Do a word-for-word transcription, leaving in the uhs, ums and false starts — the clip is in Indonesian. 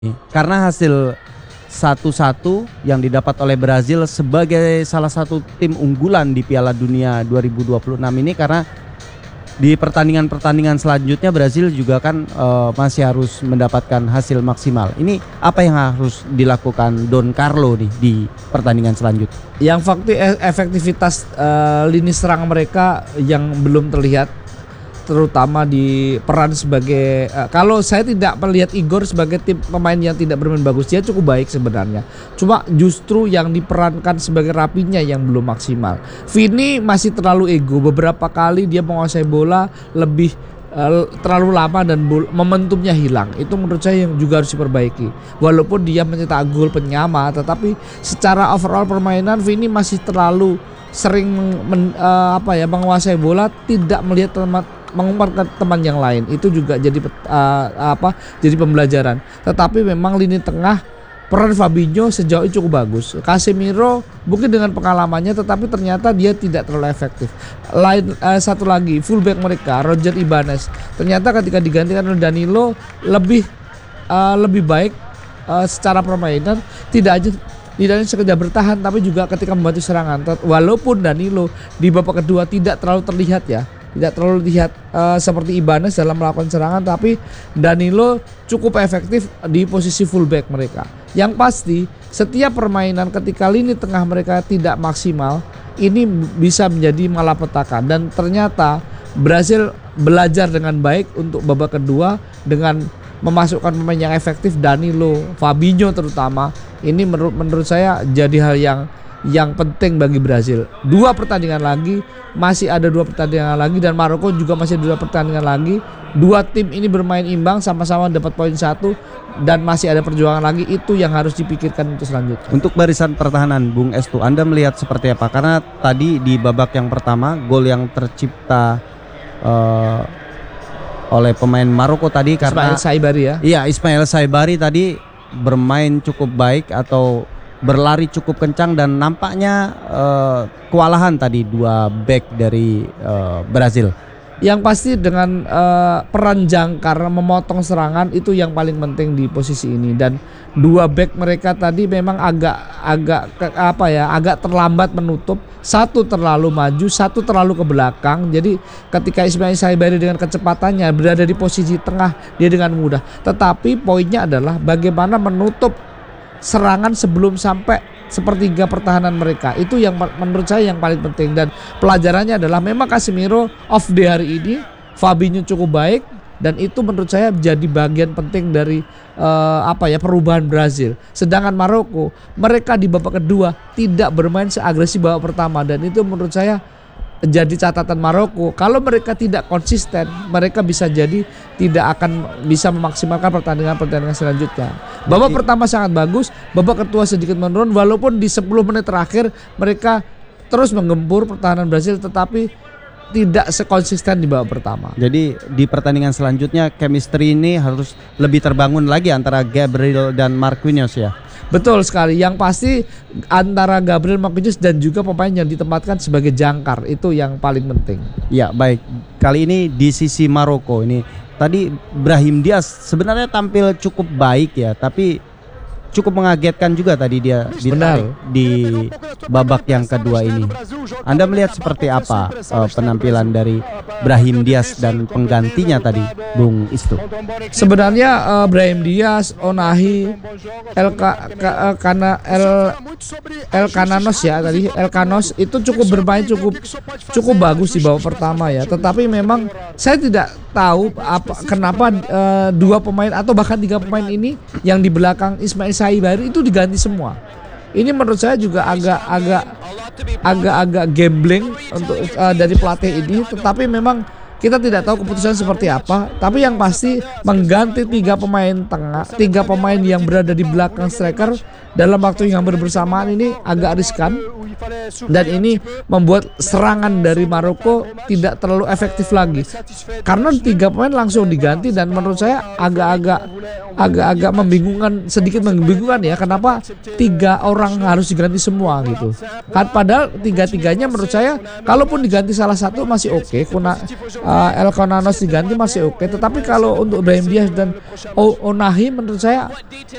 Karena hasil satu satu yang didapat oleh Brazil sebagai salah satu tim unggulan di Piala Dunia dua ribu dua puluh enam ini, karena di pertandingan-pertandingan selanjutnya Brazil juga kan uh, masih harus mendapatkan hasil maksimal. Ini apa yang harus dilakukan Don Carlo nih di pertandingan selanjutnya? Yang fakti efektivitas uh, lini serang mereka yang belum terlihat, terutama di peran sebagai uh, kalau saya tidak melihat Igor sebagai tim pemain yang tidak bermain bagus, dia cukup baik sebenarnya. Cuma justru yang diperankan sebagai Rapinya yang belum maksimal. Vini masih terlalu ego, beberapa kali dia menguasai bola lebih uh, terlalu lama dan bol- momentumnya hilang. Itu menurut saya yang juga harus diperbaiki. Walaupun dia mencetak gol penyama, tetapi secara overall permainan Vini masih terlalu sering men, uh, apa ya menguasai bola, tidak melihat teman mengumpankan teman yang lain. Itu juga jadi uh, apa jadi pembelajaran. Tetapi memang lini tengah peran Fabinho sejauh ini cukup bagus. Casemiro mungkin dengan pengalamannya, tetapi ternyata dia tidak terlalu efektif. Lain uh, satu lagi fullback mereka Roger Ibanez, ternyata ketika digantikan oleh Danilo lebih uh, lebih baik uh, secara permainan, tidak aja tidak hanya sekedar bertahan tapi juga ketika membantu serangan. Walaupun Danilo di babak kedua tidak terlalu terlihat ya tidak terlalu lihat uh, seperti Ibanez dalam melakukan serangan, tapi Danilo cukup efektif di posisi fullback mereka. Yang pasti setiap permainan ketika lini tengah mereka tidak maksimal, ini bisa menjadi malapetaka, dan ternyata Brazil belajar dengan baik untuk babak kedua dengan memasukkan pemain yang efektif, Danilo, Fabinho terutama. Ini menurut menurut saya jadi hal yang yang penting bagi Brazil. Dua pertandingan lagi, masih ada dua pertandingan lagi, dan Maroko juga masih ada dua pertandingan lagi. Dua tim ini bermain imbang, sama-sama dapat poin satu, dan masih ada perjuangan lagi. Itu yang harus dipikirkan untuk selanjutnya. Untuk barisan pertahanan, Bung Estu, Anda melihat seperti apa? Karena tadi di babak yang pertama gol yang tercipta uh, oleh pemain Maroko tadi karena Ismail Saibari ya. Iya, Ismail Saibari tadi bermain cukup baik atau berlari cukup kencang, dan nampaknya uh, kewalahan tadi dua back dari uh, Brazil. Yang pasti dengan uh, peran jangkar memotong serangan itu yang paling penting di posisi ini, dan dua back mereka tadi memang agak agak ke, apa ya agak terlambat menutup, satu terlalu maju, satu terlalu ke belakang. Jadi ketika Ismail Saibari dengan kecepatannya berada di posisi tengah, dia dengan mudah. Tetapi poinnya adalah bagaimana menutup serangan sebelum sampai sepertiga pertahanan mereka. Itu yang menurut saya yang paling penting, dan pelajarannya adalah memang Casemiro off day hari ini, Fabinho cukup baik, dan itu menurut saya jadi bagian penting dari uh, apa ya perubahan Brazil. Sedangkan Maroko, mereka di babak kedua tidak bermain seagresif babak pertama, dan itu menurut saya jadi catatan Maroko. Kalau mereka tidak konsisten, mereka bisa jadi tidak akan bisa memaksimalkan pertandingan-pertandingan selanjutnya. Babak Jadi, pertama sangat bagus, babak kedua sedikit menurun, walaupun di sepuluh menit terakhir mereka terus menggempur pertahanan Brazil, tetapi tidak sekonsisten di babak pertama. Jadi di pertandingan selanjutnya chemistry ini harus lebih terbangun lagi antara Gabriel dan Marquinhos ya. Betul sekali. Yang pasti antara Gabriel Marquinhos dan juga pemain yang ditempatkan sebagai jangkar, itu yang paling penting. Ya, baik. Kali ini di sisi Maroko ini tadi Brahim Diaz sebenarnya tampil cukup baik ya, tapi cukup mengagetkan juga tadi dia ditarik di babak yang kedua ini. Anda melihat seperti apa uh, penampilan dari Brahim Diaz dan penggantinya tadi, Bung Istu? Sebenarnya uh, Brahim Diaz, Onahi, El Ka, Ka, Kana, El El Cananos ya tadi, El Canos itu cukup bermain cukup cukup bagus di babak pertama ya. Tetapi memang saya tidak tahu apa kenapa uh, dua pemain atau bahkan tiga pemain ini yang di belakang Ismail Saibari itu diganti semua. Ini menurut saya juga agak-agak agak-agak gambling untuk uh, dari pelatih ini, tetapi memang kita tidak tahu keputusan seperti apa. Tapi yang pasti mengganti tiga pemain tengah, tiga pemain yang berada di belakang striker dalam waktu yang hampir bersamaan ini agak riskan, dan ini membuat serangan dari Maroko tidak terlalu efektif lagi karena tiga pemain langsung diganti, dan menurut saya agak-agak agak-agak membingungkan, sedikit membingungkan ya, kenapa tiga orang harus diganti semua gitu kan, padahal tiga-tiganya menurut saya kalaupun diganti salah satu masih oke. Kuna uh, Elkonanos diganti masih oke, tetapi kalau untuk Brahim Diaz dan O- Onahi menurut saya